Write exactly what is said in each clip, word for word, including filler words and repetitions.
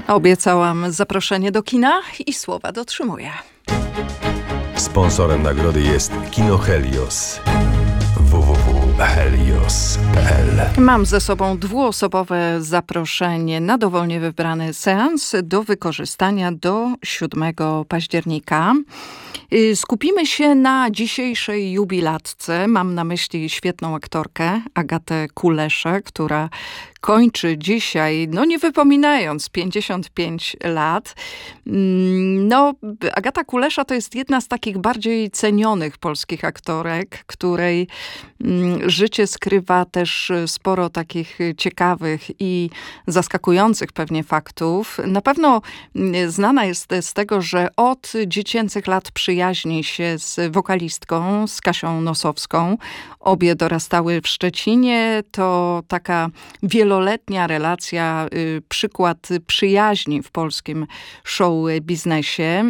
Obiecałam zaproszenie do kina i słowa dotrzymuję. Sponsorem nagrody jest Kino Helios. w w w kropka helios kropka p l. Mam ze sobą dwuosobowe zaproszenie na dowolnie wybrany seans do wykorzystania do siódmego października. Skupimy się na dzisiejszej jubilatce. Mam na myśli świetną aktorkę Agatę Kuleszę, która kończy dzisiaj, no nie wypominając, pięćdziesiąt pięć lat. No, Agata Kulesza to jest jedna z takich bardziej cenionych polskich aktorek, której życie skrywa też sporo takich ciekawych i zaskakujących pewnie faktów. Na pewno znana jest z tego, że od dziecięcych lat przyjaźni się z wokalistką, z Kasią Nosowską. Obie dorastały w Szczecinie. To taka wieloletnia relacja, przykład przyjaźni w polskim show biznesie.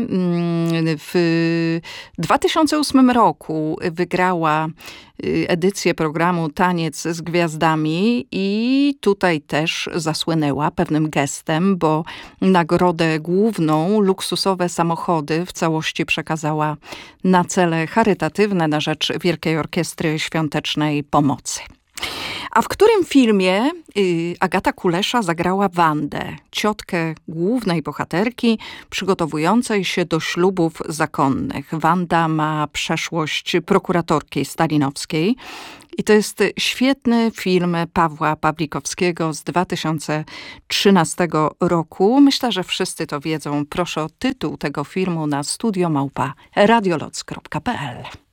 W dwa tysiące ósmym roku wygrała edycję programu Taniec z Gwiazdami i tutaj też zasłynęła pewnym gestem, bo nagrodę główną, luksusowe samochody, w całości przekazała na cele charytatywne na rzecz Wielkiej Orkiestry Świątecznej Pomocy. A w którym filmie y, Agata Kulesza zagrała Wandę, ciotkę głównej bohaterki przygotowującej się do ślubów zakonnych. Wanda ma przeszłość prokuratorki stalinowskiej i to jest świetny film Pawła Pawlikowskiego z dwa tysiące trzynastego roku. Myślę, że wszyscy to wiedzą. Proszę o tytuł tego filmu na studio małpa radioloc kropka p l.